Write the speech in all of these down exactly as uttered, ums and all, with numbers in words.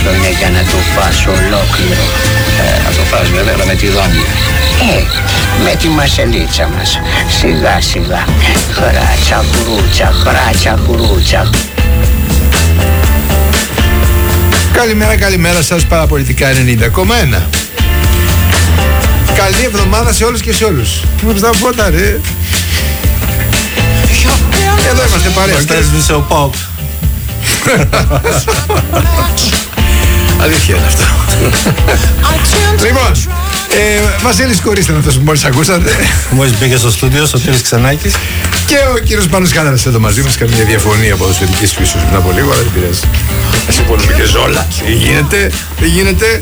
είναι για να το φας ολόκληρο. Ε, να το φας βέβαια με τη δόντια. Ε, με τη μασελίτσα μας. Σιγά σιγά. Χράτσα κουρούτσα, χράτσα κουρούτσα. Καλημέρα, καλημέρα σας, Παραπολιτικά ενενήντα κόμμα ένα. Καλή εβδομάδα σε όλους και σε όλους. Μου στα φώτα, ρε. Εδώ είμαστε παρέα. Στέσβησε ο Ποκ. Αλήθεια είναι αυτό. Λοιπόν, ε, Βασίλης Κορίστε είναι αυτός που μόλις ακούσατε. Μόλις μπήκε στο στούντιο, Σωτήρης Ξενάκης. Και ο κύριος Πάνος Κάδαρας εδώ μαζί μας. Καμία διαφωνία ποδοσφαιρικής φύσης πριν από λίγο, αλλά δεν πειράζει. Εσύ πολύ και ζόλα. Δεν γίνεται, δεν γίνεται.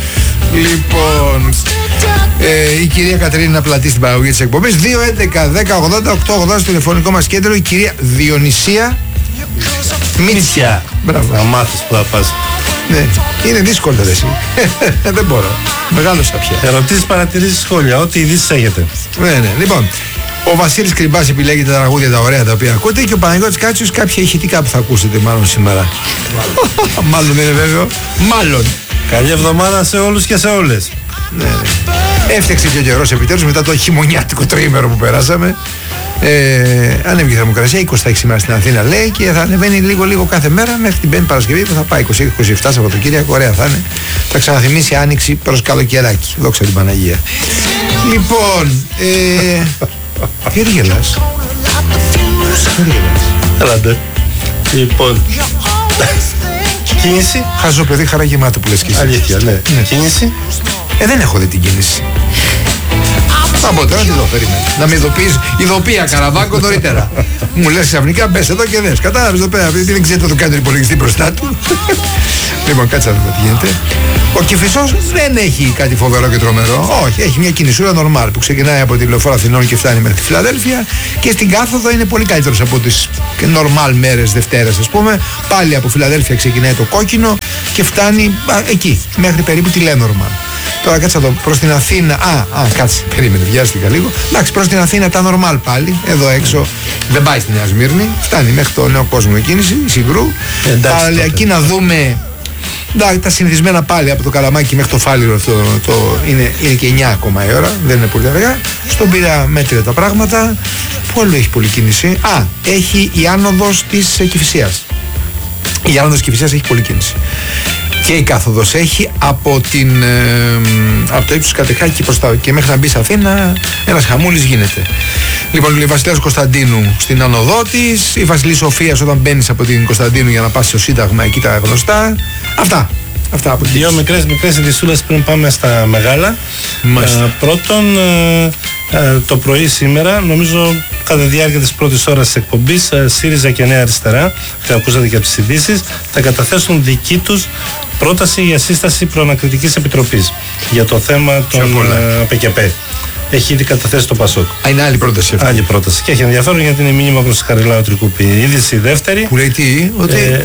Λοιπόν, ε, η κυρία Κατερίνα Πλατή στην παραγωγή της εκπομπής. Δύο έντεκα δέκα ογδόντα οκτώ ογδόντα στο τηλεφωνικό μας κέντρο. Η κυρία Διονυσία Μίτσια. Μπράβο. Να μάθεις που θα πας. Ναι, είναι δύσκολο ρε εσύ. Δεν μπορώ. Μεγάλωσα πια. Ερωτήσεις, παρατηρήσεις, σχόλια, ό,τι ειδήσεις έχετε. Ναι, ναι. Λοιπόν, ο Βασίλης Κρυμπάς επιλέγει τα τραγούδια τα ωραία τα οποία ακούτε και ο Παναγιώτης Κάτσιος κάποια ηχητικά που θα ακούσετε μάλλον σήμερα. Μάλλον δεν είναι βέβαιο. Μάλλον. Καλή εβδομάδα σε όλους και σε όλες. Ναι, ναι. Έφτιαξε και ο καιρός επιτέλους μετά το χειμωνιάτικο τριήμερο που περάσαμε. Ε, ανέβηκε η θερμοκρασία είκοσι έξι σήμερα στην Αθήνα λέει και θα ανεβαίνει λίγο λίγο κάθε μέρα μέχρι την Πέμπτη Παρασκευή που θα πάει είκοσι έξι είκοσι επτά Σαββατοκύριακο. Ωραία θα είναι. Θα ξαναθυμίσει άνοιξη προς καλοκαιράκι. Δόξα την Παναγία. Λοιπόν, ε, γιατί γελάς? Γιατί γελάς? Έλατε. Λοιπόν, κίνηση. Χαζό παιδί, χαρά γεμάτα που λες και εσύ. Αλήθεια, ναι. ναι. Κίνηση. Ε, δεν έχω δει την κίνηση. Από τώρα τι εδώ περίμενε. Να με ειδοποιείς, ειδοποία Καραβάκο νωρίτερα. Μου λες ξαφνικά μπες εδώ και δες. Κατάλαβες εδώ πέρα, δεν ξέρετε να το κάνει τον υπολογιστή μπροστά του. Λοιπόν, κάτσε να δούμε τι γίνεται. Ο Κηφισός δεν έχει κάτι φοβερό και τρομερό. Όχι, έχει μια κινησούρα normal που ξεκινάει από τη λεωφόρο Αθηνών και φτάνει μέχρι τη Φιλαδέλφια και στην κάθοδο είναι πολύ καλύτερος από τις normal μέρες Δευτέρας, ας πούμε. Πάλι από Φιλαδέλφια ξεκινάει το κόκκινο και φτάνει α, εκεί, μέχρι περίπου τη Λένορμαν. Τώρα κάτσε εδώ προς την Αθήνα. Α, α κάτσε, περίμενε, βιάστηκα λίγο. Εντάξει, προς την Αθήνα τα normal πάλι. Εδώ έξω δεν πάει στη Νέα Σμύρνη. Φτάνει μέχρι το Νέο Κόσμο η κίνηση, η Συγκρού. Αλλά εκεί να δούμε. Εντάξει, τα συνηθισμένα πάλι από το Καλαμάκι μέχρι το Φάληρο το, το, είναι, είναι και εννιά ακόμα η ώρα. Δεν είναι πολύ αργά. Στον Πειραιά μέτρια τα πράγματα. Πού άλλο έχει πολλή κίνηση? Α, έχει η άνοδος της Κηφισίας. Η άνοδος της Κηφισίας έχει πολλή κίνηση. Και η κάθοδος έχει από, την, ε, από το ύψος Κατεχάκη προς τα, και μέχρι να μπει σε Αθήνα ένας χαμούλης γίνεται. Λοιπόν, η Βασιλέας Κωνσταντίνου στην άνοδό της, η Βασιλή Σοφίας όταν μπαίνεις από την Κωνσταντίνου για να πας στο Σύνταγμα, εκεί τα γνωστά. Αυτά. Αυτά από Δύο μικρές μικρές ειδησούλες πριν πάμε στα μεγάλα. Ε, πρώτον, ε, ε, το πρωί σήμερα, νομίζω κατά τη διάρκεια της πρώτης ώρας της εκπομπής, ε, ΣΥΡΙΖΑ και Νέα Αριστερά, και ακούσατε και από τις ειδήσεις, θα καταθέσουν δική τους πρόταση για σύσταση προανακριτικής επιτροπής για το θέμα των ε, ΠΚΠ. Έχει ήδη καταθέσει το ΠΑΣΟΚ. Α, είναι άλλη πρόταση αυτή. Άλλη πρόταση. Και έχει ενδιαφέρον γιατί είναι μήνυμα προς Χαριλάου Τρικούπη. Η είδηση δεύτερη. Που λέει τι, ότι. Ε,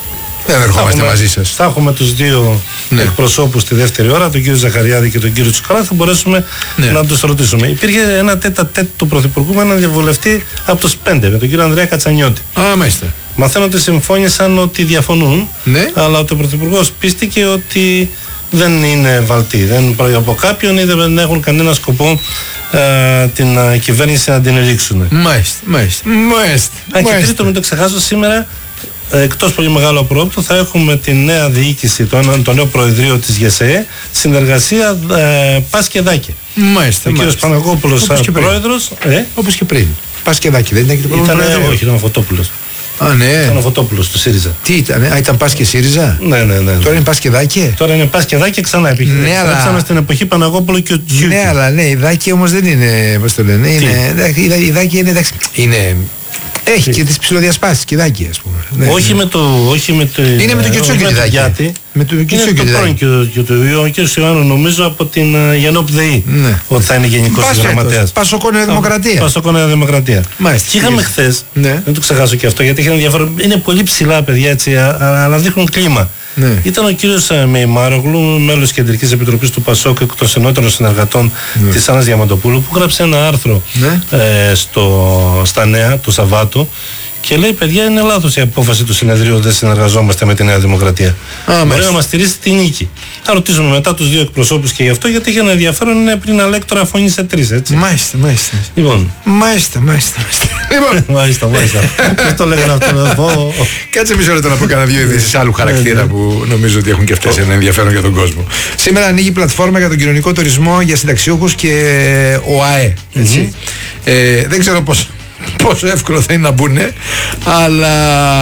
δεν ερχόμαστε μαζί σας. Θα έχουμε τους δύο ναι. εκπροσώπους τη δεύτερη ώρα, τον κύριο Ζαχαριάδη και τον κύριο Τσουκαρά, θα μπορέσουμε ναι. να τους ρωτήσουμε. Υπήρχε ένα τέτα τέτ του Πρωθυπουργού με έναν διαβουλευτή από τους πέντε, με τον κύριο Ανδρέα Κατσανιώτη. Α, μάλιστα. Μαθαίνω ότι συμφώνησαν ότι διαφωνούν, ναι. αλλά ότι ο Πρωθυπουργός πίστηκε ότι δεν είναι βαλτή, δεν πρόκειται από κάποιον ή δεν έχουν κανένα σκοπό ε, την ε, κυβέρνηση να την ρίξουν. Μάλιστα, μάλιστα. Μάλιστα. Αν και τρίτο, μην το ξεχάσω, σήμερα εκτός πολύ μεγάλο πρόοπτο θα έχουμε τη νέα διοίκηση, το, το νέο προεδρείο της ΓΕΣΕΕ, συνεργασία ε, Πασκεδάκη. Μάλιστα. Ο κύριος Παναγόπουλος πρόεδρος. Ε? Όπως και πριν. Πασκεδάκη, δεν ήταν και το πρώτο προεδρείο? Όχι, ήταν ο Φωτόπουλος. Α, ναι. Ήταν ο Φωτόπουλος του ΣΥΡΙΖΑ. Τι ήταν, α, ήταν Πας και ΣΥΡΙΖΑ. Ναι, ναι, ναι. Τώρα είναι Πας και Δάκη. Τώρα είναι Πας και Δάκη ξανά επιχειρήσει. Ναι, αλλά... στην εποχή Παναγόπουλου και ο Τζιούκη. Ναι, αλλά ναι, η Δάκη όμως δεν είναι. Πώς το λένε. Είναι, η Δάκη είναι. Εντάξει, είναι έχει και τις ψιλοδιασπάσεις και Δάκη, ας πούμε. Ναι. Όχι με το. Όχι με το είναι με το Κιουτσούκι Δάκη. Με το Κιουτσούκι Δάκη. Και ο κ. Ιωάννου, νομίζω από την Γενόπ ΔΕΗ. Ότι θα είναι γενικός γραμματέας. Πασόκο Νέα Δημοκρατία. Πασόκο Νέα Δημοκρατία. Και είχαμε χθες, δεν το ξεχάσω και αυτό, γιατί είχε ενδιαφέρον. Είναι πολύ ψηλά, παιδιά, έτσι, αλλά δείχνουν κλίμα. Ναι. Ήταν ο κύριος Μεϊμάρογλου, μέλος της Κεντρικής Επιτροπής του ΠΑΣΟΚ και των ενότερων συνεργατών ναι. της Άννας Διαμαντοπούλου, που γράψε ένα άρθρο ναι. ε, στο, στα Νέα το Σαββάτο Και λέει, παιδιά, είναι λάθος η απόφαση του συνεδρίου, δεν συνεργαζόμαστε με τη Νέα Δημοκρατία. Μπορεί να μας στηρίσει τη νίκη. Θα ρωτήσουμε μετά τους δύο εκπροσώπους και γι' αυτό, γιατί είχε ένα ενδιαφέρον είναι πριν αλέκτορα φωνή σε τρεις, έτσι. Μάλιστα, μάλιστα. Λοιπόν. Μάλιστα, μάλιστα. Λοιπόν. Μάλιστα, μάλιστα. Πώς το λέγανε αυτό να πω. Κάτσε μισό λεπτό να πω κάνα δύο ειδήσεις άλλου χαρακτήρα που νομίζω ότι έχουν και αυτές ένα ενδιαφέρον για τον κόσμο. Σήμερα ανοίγει η πλατφόρμα για τον κοινωνικό τουρισμό για συνταξιούχους και ΟΑΕ. Έτσι. Ε, δεν ξέρω πώς. Πόσο εύκολο θα είναι να μπουν, αλλά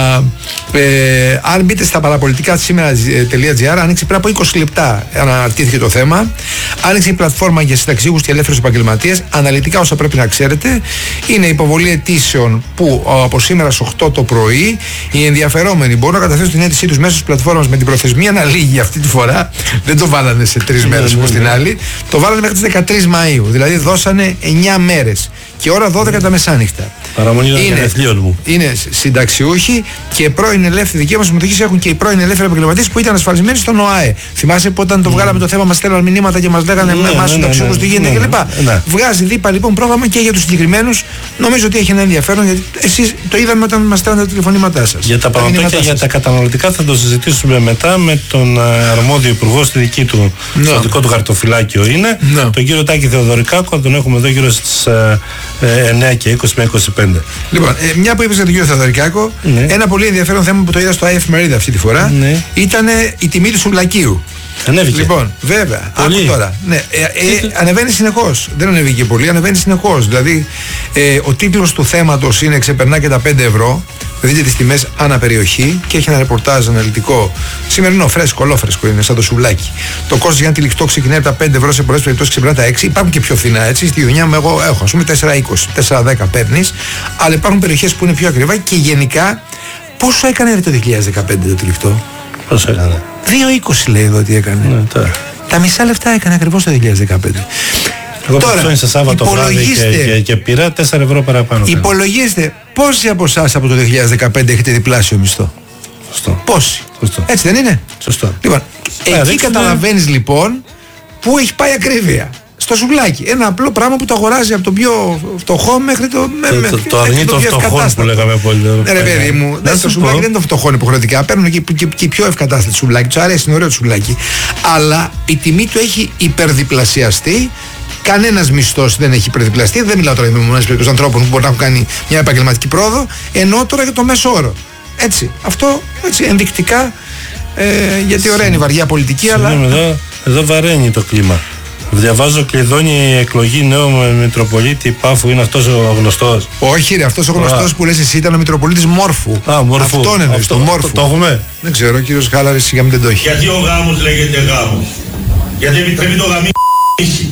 ε, αν μπείτε στα παραπολιτικά σήμερα.gr, άνοιξε πριν από είκοσι λεπτά, αναρτήθηκε το θέμα. Άνοιξε η πλατφόρμα για συνταξιούχους και ελεύθερους επαγγελματίες. Αναλυτικά όσα πρέπει να ξέρετε, είναι υποβολή αιτήσεων που από σήμερα στις οκτώ το πρωί οι ενδιαφερόμενοι μπορούν να καταθέσουν την αίτησή τους μέσω της πλατφόρμας με την προθεσμία να λύγει αυτή τη φορά. Δεν το βάλανε σε τρεις μέρες όπως την άλλη, το βάλανε μέχρι τις δεκατρείς Μαΐου, δηλαδή δώσανε εννιά μέρες και ώρα δώδεκα τα μεσάνυχτα. Παραμονή των γενεθλίων μου. Είναι συνταξιούχοι και πρώην ελεύθεροι. Δικαίωμα συμμετοχή έχουν και οι πρώην ελεύθεροι επαγγελματίες που ήταν ασφαλισμένοι στον ΟΑΕ. Θυμάσαι που όταν το βγάλαμε το θέμα, μας στέλναν μηνύματα και μας λέγανε με εμάς συνταξιούχους τι γίνεται κλπ. Βγάζει δίπα λοιπόν πρόγραμμα και για τους συγκεκριμένους. Νομίζω ότι έχει ένα ενδιαφέρον, γιατί εσείς το είδαμε όταν μας στέλνατε τα τηλεφωνήματά σας. Για τα παραπτώκια, για τα καταναλωτικά θα το συζητήσουμε μετά με τον αρμόδιο υπουργό στη δική του, στο δικό του χαρτοφυλάκιο είναι. Τον κύριο Τάκη Θεοδωρικάκο, τον έχουμε εδώ γύρω στις εννιά και είκοσι με είκοσι πέντε. Λοιπόν, ε, μια που είπες για τον κύριο Θεοδωρικάκο, ναι. Ένα πολύ ενδιαφέρον θέμα που το είδα στο ΑΕ Εφημερίδα αυτή τη φορά, ναι. Ήταν η τιμή του σουβλακίου. Ανέβηκε. Λοιπόν, βέβαια, άκου τώρα. Ναι, ε, ε, ανεβαίνει συνεχώς. Δεν ανεβήκε πολύ, ανεβαίνει συνεχώς. Δηλαδή, ε, ο τίτλος του θέματος είναι «Ξεπερνά και τα πέντε ευρώ». Δείτε τις τιμές ανά περιοχή και έχει ένα ρεπορτάζ αναλυτικό. Σημερινό, φρέσκο, ολόφρεσκο είναι, σαν το σουβλάκι. Το κόστος για ένα τυλιχτό ξεκινάει από τα πέντε ευρώ, σε πολλές περιπτώσεις ξεπερνά τα έξι. Υπάρχουν και πιο φθηνά, έτσι. Στη γειτονιά μου, εγώ έχω, ας πούμε, τέσσερα είκοσι, τέσσερα δέκα παίρνεις. Αλλά υπάρχουν περιοχές που είναι πιο ακριβά και γενικά. Πόσο έκανε το δύο χιλιάδες δεκαπέντε το τυλιχτό? Πόσο έκανε? δύο είκοσι λέει εδώ ότι έκανε. Ναι, τώρα. Τα μισά λεφτά έκανε ακριβώς το δύο χιλιάδες δεκαπέντε. Εγώ τώρα, σε Σάββατο βράδυ και, και, και πήρα τέσσερα ευρώ παραπάνω. Υπολογίστε πόσοι από εσάς από το δύο χιλιάδες δεκαπέντε έχετε διπλάσιο μισθό. Σωστό. Πόσοι. Σωστό. Έτσι δεν είναι? Σωστό. Λοιπόν, ε, εκεί καταλαβαίνεις λοιπόν πού έχει πάει ακρίβεια. Στο σουβλάκι. Ένα απλό πράγμα που το αγοράζει από το πιο φτωχό μέχρι το. Το, με, το, το αρνεί το φτωχό που λέγαμε πολύ. Ναι, ρε παιδί μου. Δεν το σουβλάκι δεν είναι το φτωχό υποχρεωτικά. Παίρνουν και, και, και πιο ευκατάστατο σουβλάκι. Του αρέσει, είναι ωραίο το σουβλάκι. Αλλά η τιμή του έχει υπερδιπλασιαστεί. Κανένας μισθός δεν έχει υπερδιπλασιαστεί. Δεν μιλάω τώρα για μεμονωμένες περιπτώσεις ανθρώπων που μπορεί να έχουν κάνει μια επαγγελματική πρόοδο. Ενώ τώρα για το μέσο όρο. Έτσι. Αυτό έτσι ενδεικτικά. Ε, γιατί ωραία είναι η βαριά πολιτική, αλλά. Εδώ, εδώ βαραίνει το κλίμα. Διαβάζω, κλειδώνει η εκλογή νέου Μητροπολίτη Πάφου, είναι αυτός ο γνωστός? Όχι ρε, αυτός ο γνωστός που λες εσύ ήταν ο Μητροπολίτης Μόρφου. Α, Μόρφου. Αυτόν εννοείς, το Μόρφου. Το έχουμε? Δεν ξέρω, ο κύριος Χάλαρης σιγά μην δεν το έχει. Γιατί ο γάμος λέγεται γάμος? Γιατί επιτρέπει το γαμίσι.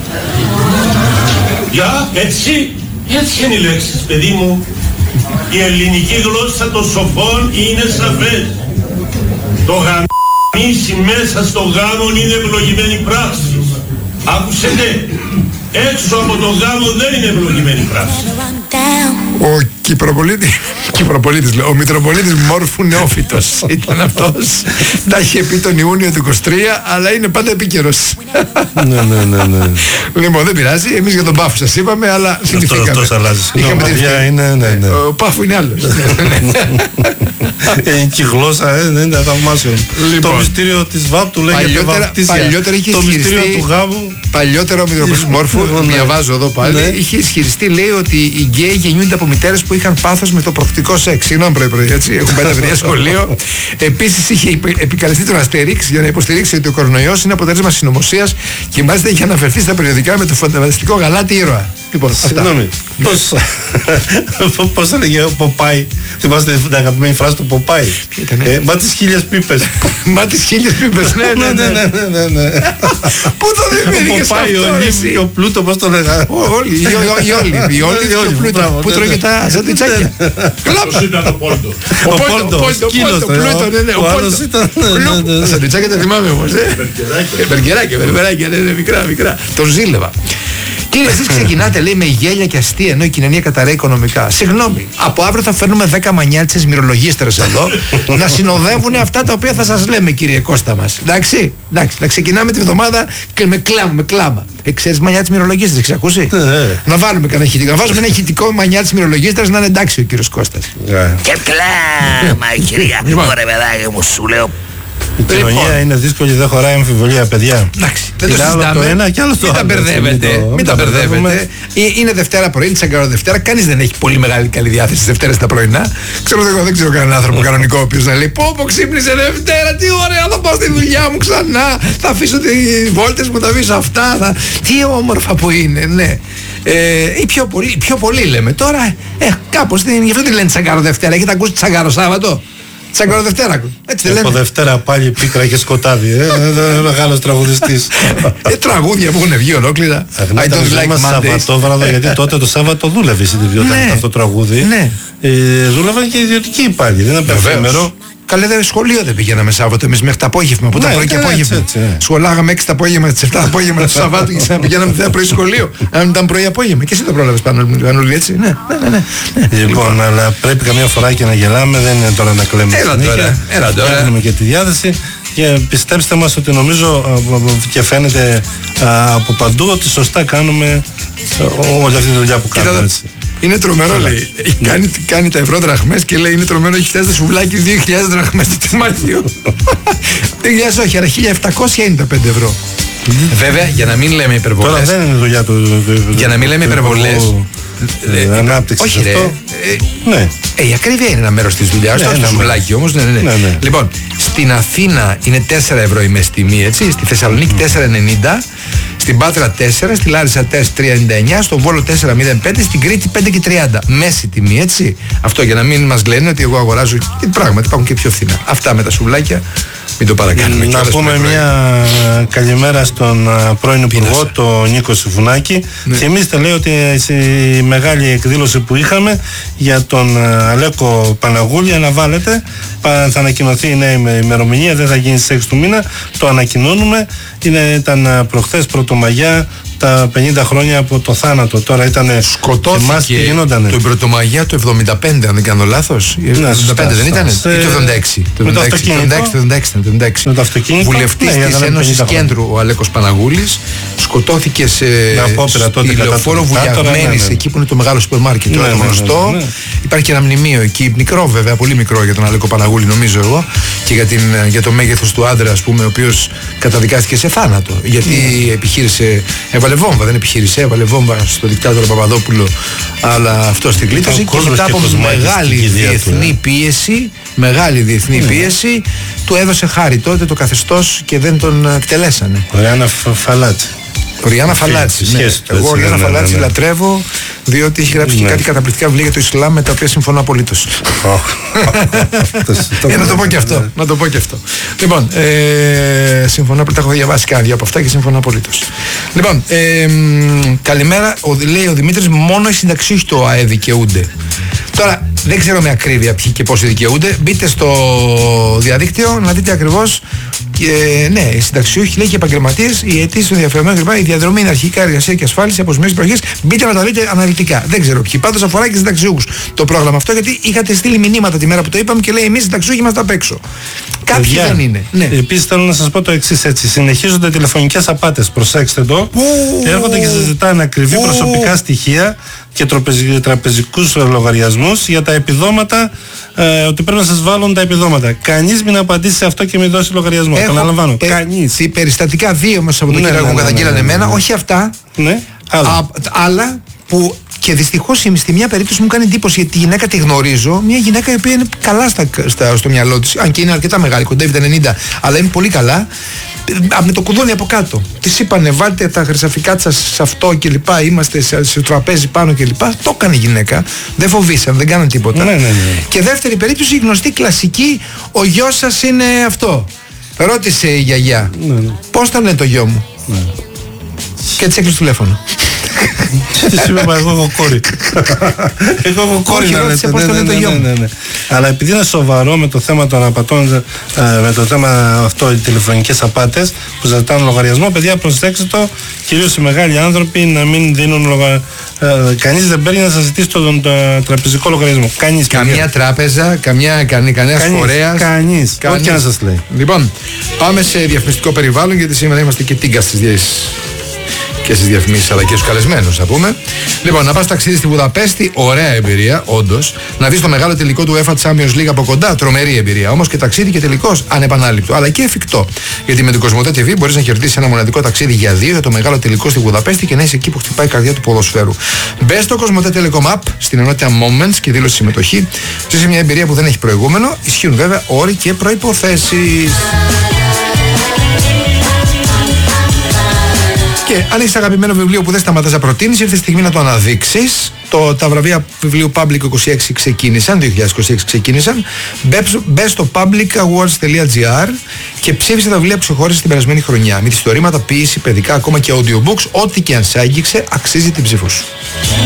Για, έτσι, έτσι είναι οι λέξεις, παιδί μου. Η ελληνική γλώσσα των σοφών είναι σαφές. Το γαμίσι μέσα στο γάμο είναι ευλογημένη πράξη. Άκουσετε, έξω από το γάμο δεν είναι ευλογημένη πράξη. Ο Κυπροπολίτης, Κυπροπολίτης λέω, ο Μητροπολίτης Μόρφου Νεόφυτος ήταν αυτός. Τα είχε πει τον Ιούνιο του είκοσι τρία, αλλά είναι πάντα επίκαιρος. Ναι, ναι, ναι, ναι. Λοιπόν, δεν πειράζει, εμείς για τον Πάφου σας είπαμε, αλλά θυμηθήκαμε. Αυτός αλλάζει. Είναι, ναι, ναι. Ο Πάφου είναι άλλος. Η γλώσσα δεν είναι θαυμάσιο. Το μυστήριο της Βάπτου λέγεται βαπτίσια. Το μυστήριο του γάμου. Παλιότερα ο Μητροπολίτης Μόρφου, διαβάζω εδώ πάλι, είχε ισχυριστεί, λέει, ότι οι γκέι γεννιούνται από μητέρες που είχαν πάθος με το προκτικό σεξ. Συγγνώμη πρωί-πρωί, έτσι. Έχουν πάει τα παιδιά σχολείο. Επίσης είχε επικαλεστεί τον Αστέριξ για να υποστηρίξει ότι ο κορονοϊός είναι αποτέλεσμα συνωμοσίας και μάλιστα είχε αναφερθεί στα περιοδικά με το φανταστικό γαλάτι ήρωα. Λοιπόν, συγγνώμη. Πώς έλεγε ο Ποπάι? Θυμάστε την αγαπημένη φράση του Ποπάι? Μα τις χίλιες πίπες. Μα τις χίλιες πίπες, ναι, ναι, ναι. Πού το δημιουργείς αυτό, εσύ? Και ο Πλούτο, πώς το λέγα? Όλοι, οι όλοι, οι όλοι και ο Πλούτο. Πού τρώγε τα σαντουιτσάκια. Αυτός ήταν ο Πόλτο. Ο Πόλτο, σκύλος. Ο άλλος ήταν. Τα σαντουιτσάκια τα θυμάμαι όμως. Μπεργκεράκια, μπεργκεράκια, μικρά, μικρά. Τον ζήλευα. Κύριε, εσείς ξεκινάτε, λέει, με γέλια και αστεία, ενώ η κοινωνία καταραίει οικονομικά. Συγγνώμη, από αύριο θα φέρνουμε δέκα μανιάτσες μυρολογίστρες εδώ να συνοδεύουν αυτά τα οποία θα σας λέμε, κύριε Κώστα μας. Εντάξει, εντάξει, να ξεκινάμε τη βδομάδα με κλάμα, με κλάμα. Ε, ξέρεις μανιάτσες μυρολογίστρες, έχεις ακούσει? Να βάλουμε κανένα ηχητικό, να βάζουμε ένα ηχητικό μανιάτσες μυρολογίστρες να είναι εντάξει ο κύριος Κώστας. Και κλάμα, κυρία. Ωραία, παιδάκι μου, σου λέω. Η κοινωνία λοιπόν είναι δύσκολη, δεν χωράει αμφιβολία, παιδιά. Εντάξει, δεν το συζητάμε. Άλλο το ένα και άλλο το άλλο. Μην τα μπερδεύετε. Μην, μην τα μπερδεύετε. Είναι Δευτέρα πρωί, τσαγκαρό Δευτέρα. Κανείς δεν έχει πολύ μεγάλη καλή διάθεση τις Δευτέρες τα πρωινά. Ξέρω εγώ, δεν ξέρω κανέναν άνθρωπο κανονικό ο οποίος να λέει: Πω, πω, ξύπνησε Δευτέρα, τι ωραία, θα πάω στη δουλειά μου ξανά. Θα αφήσω τις βόλτες μου, θα αφήσω αυτά. Θα... Τι όμορφα που είναι, ναι. Ε, ή πιο πολύ, πιο πολύ λέμε τώρα. Ε, κάπως γι' αυτό τη λένε τσαγκαρό Δευτέρα. Έχετε ακούσει τσαγκαρό Σάββατο? Τσαγκαρό Δευτέρα. Έτσι δεν από Δευτέρα πάλι πίκρα και σκοτάδι. Ε, μεγάλος τραγουδιστής. Ε, τραγούδια που έχουν βγει ολόκληρα. I don't like Mondays. Γιατί τότε το Σάββατο δούλευε στην ιδιότητα αυτό το τραγούδι. Δούλευαν και ιδιωτικοί υπάλληλοι. Δεν είναι εφήμερο. Καλέ, δε, σχολείο δεν πηγαίναμε Σάββατο εμείς μέχρι το απόγευμα. Που ήταν πρωί και απόγευμα. Σχολάγαμε έξι το απόγευμα, τις επτά το απόγευμα του Σαββάτου και να πηγαίναμε θέα πρωί σχολείο. Αν ήταν πρωί απόγευμα. Και εσύ το πρόλαβες πάνω, Πανούλη, έτσι. Ναι, ναι, ναι. Λοιπόν, αλλά πρέπει καμιά φορά και να γελάμε, δεν είναι τώρα να κλαίμε. Έλα τώρα. Έλα τώρα. Έχουμε και τη διάθεση. Και πιστέψτε μας ότι νομίζω και φαίνεται από παντού ότι σωστά κάνουμε όλη αυτή τη δουλειά που κάνουμε. Είναι τρομερό, λέει. Κάνει, κάνει τα ευρώ δραχμές και λέει: είναι τρομερό, έχει φτάσει το σουβλάκι δύο χιλιάδες δραχμές του Μαρτίου. δύο χιλιάδες όχι, αλλά χίλια επτακόσια είναι τα πέντε ευρώ. Βέβαια, για να μην λέμε υπερβολές. Τώρα δεν είναι δουλειά του. Για να μην λέμε υπερβολές. Ανάπτυξη. Όχι, ρε. Ναι. Η ακρίβεια είναι ένα μέρος της δουλειάς. Το σουβλάκι όμως. Λοιπόν, στην Αθήνα είναι τέσσερα ευρώ η μέση τιμή, έτσι. Στη Θεσσαλονίκη τέσσερα ενενήντα. Στην Πάτρα τέσσερα, στη Λάρισα τρία ενενήντα εννιά, στο Βόλο τέσσερα μηδέν πέντε, στην Κρήτη πέντε και τριάντα. Μέση τιμή, έτσι. Αυτό για να μην μας λένε ότι εγώ αγοράζω. Πράγματι υπάρχουν και πιο φθηνά. Αυτά με τα σουβλάκια. Μην το παρακάνουμε. Να πούμε μια καλημέρα στον πρώην Υπουργό, τον Νίκο Συμφουνάκη. Ναι. Θυμίστε, λέει, ότι στη μεγάλη εκδήλωση που είχαμε για τον Αλέκο Παναγούλη αναβάλλεται. Θα ανακοινωθεί η νέα ημερομηνία, δεν θα γίνει στις έξι του μήνα. Το ανακοινώνουμε. Είναι, ήταν προχθές Πρωτομαγιά τα πενήντα χρόνια από το θάνατο. Τώρα ήταν. Σκοτώθηκε τον Πρωτομαγιά του εβδομήντα πέντε, αν δεν κάνω λάθος. Ναι, εβδομήντα πέντε δεν ήταν? Ή το εβδομήντα έξι? Το εβδομήντα έξι. Βουλευτής της Ένωσης Κέντρου ο Αλέκος Παναγούλης σκοτώθηκε σε λεωφόρο Βουλιαγμένης, εκεί που είναι το μεγάλο σούπερ μάρκετ, το γνωστό. Υπάρχει και ένα μνημείο εκεί, μικρό βέβαια, πολύ μικρό για τον Αλέκο Παναγούλη, νομίζω εγώ, και για, την, για το μέγεθος του άντρα, ας πούμε, ο οποίος καταδικάστηκε σε θάνατο. Γιατί επιχείρησε, έβαλε βόμβα, δεν επιχείρησε, έβαλε βόμβα στο δικτάτορο Παπαδόπουλο, αλλά αυτό στην κλήτωση. Και μετά από μεγάλη διεθνή πίεση, μεγάλη διεθνή πίεση, του έδωσε χάρη τότε το καθεστώς και δεν τον εκτελέσανε. Ριάννα Φαλάτση. Ριάννα Φαλάτση. Ναι. Εγώ Ριάννα Φαλάτση ναι, ναι. λατρεύω, διότι έχει γράψει ναι. και κάτι καταπληκτικά βιβλία για το Ισλάμ με τα οποία συμφωνώ απολύτως. Για να το πω και αυτό. Να το πω και αυτό. Λοιπόν, ε, συμφωνώ, τα έχω διαβάσει κάτι από αυτά και συμφωνώ απολύτως. Λοιπόν, ε, καλημέρα. Ο, λέει ο Δημήτρης, μόνο οι συνταξιούχοι το ΑΕ δικαιούνται. Τώρα, δεν ξέρω με ακρίβεια ποιοι και πόσοι δικαιούνται. Μπείτε στο διαδίκτυο να δείτε ακριβώς. Και, ναι, οι συνταξιούχοι, λέει, και επαγγελματίες, οι αιτήσεις των ενδιαφερομένων κλπ. Η διαδρομή είναι αρχικά εργασία και ασφάλιση, αποσμίωση παροχής. Μπείτε να τα δείτε αναλυτικά. Δεν ξέρω ποιοι. Πάντως αφορά και συνταξιούχους το πρόγραμμα αυτό, γιατί είχατε στείλει μηνύματα τη μέρα που το είπαμε και λέει: εμείς συνταξιούχοι είμαστε απ' έξω. Κάποιοι Παιδιά, δεν είναι. Ναι. Επίσης θέλω να σας πω το εξής, έτσι. Συνεχίζονται τηλεφωνικές απάτες. Προσέξτε το. Oh. Έρχονται και σας ζητάνε ακριβή oh. προσωπικά στοιχεία και τραπεζικούς λογαριασμούς για τα επιδόματα, ε, ότι πρέπει να σας βάλουν τα επιδόματα. Κανείς μην απαντήσει σε αυτό και μην δώσει λογαριασμό. Επαναλαμβάνω. Ε, Κανείς. Οι περιστατικά δύο μέσα από το ναι, Κυριακό ναι, ναι, καταγγείλανε ναι, ναι, ναι, εμένα, όχι αυτά. Ναι, άλλα. Α, άλλα που. Και δυστυχώς στη μια περίπτωση μου κάνει εντύπωση, γιατί τη γυναίκα τη γνωρίζω. Μια γυναίκα η οποία είναι καλά στα, στα, στο μυαλό της, αν και είναι αρκετά μεγάλη, κοντεύει τα ενενήντα, αλλά είναι πολύ καλά. Με το κουδούνι από κάτω. Της είπανε: βάλτε τα χρυσαφικά σας σε αυτό και λοιπά. Είμαστε σε, σε τραπέζι πάνω και λοιπά. Το έκανε η γυναίκα. Δεν φοβήσαν, δεν κάναν τίποτα. Ναι, ναι, ναι. Και δεύτερη περίπτωση, η γνωστή κλασική: ο γιος σας είναι αυτό. Ρώτησε η γιαγιά: ναι, ναι. πώς θα λένε το γιο μου. Ναι. Και της έκλεισε τηλέφωνο. Τι σημαίνει, εγώ έχω κόρη. Εγώ έχω κόρη να λέτε. Ναι, ναι, ναι, ναι, ναι. Αλλά επειδή είναι σοβαρό με το θέμα των απατών, με το θέμα αυτό, οι τηλεφωνικές απάτες που ζητάνε λογαριασμό, παιδιά, προσέξτε το, κυρίως οι μεγάλοι άνθρωποι να μην δίνουν λογαριασμό. Ε, κανείς δεν παίρνει να σας ζητήσει τον το, τραπεζικό λογαριασμό. Κανείς. Καμία παιδιά. Τράπεζα, καμιά, κανεί, κανένας κανείς, φορέας. Κανείς. Κανείς. Ό,τι να σας λέει. Λοιπόν, πάμε σε διαφημιστικό περιβάλλον, γιατί σήμερα είμαστε και τίγκα στις διες... και στις διαφημίσεις αλλά και στους καλεσμένους, θα πούμε. Λοιπόν, να πας ταξίδι στη Βουδαπέστη, ωραία εμπειρία, όντως. Να δεις το μεγάλο τελικό του UEFA Champions League από κοντά, τρομερή εμπειρία. Όμως και ταξίδι και τελικός ανεπανάληπτο, αλλά και εφικτό. Γιατί με την Κοσμοτέ τι βι μπορείς να κερδίσεις ένα μοναδικό ταξίδι για δύο για το μεγάλο τελικό στη Βουδαπέστη και να είσαι εκεί που χτυπάει η καρδιά του ποδοσφαίρου. Μπες στο Κοσμοτέ Telecom App, στην ενότητα Moments και δήλωση συμμετοχή. Ζήσε μια εμπειρία που δεν έχει προηγούμενο. Ισχύουν βέβαια όροι και προϋποθέσεις. Και αν έχεις αγαπημένο βιβλίο που δεν σταματάς να προτείνεις, ήρθε η στιγμή να το αναδείξεις. Το, τα βραβεία βιβλίου Public είκοσι έξι ξεκίνησαν, το δύο χιλιάδες είκοσι έξι ξεκίνησαν. Μπες στο public awards τελεία gr και ψήφισε τα βιβλία που ξεχώρισες την περασμένη χρονιά. Μυθιστορήματα, ποίηση, παιδικά, ακόμα και audiobooks, ό,τι και αν σ' άγγιξε, αξίζει την ψήφο σου.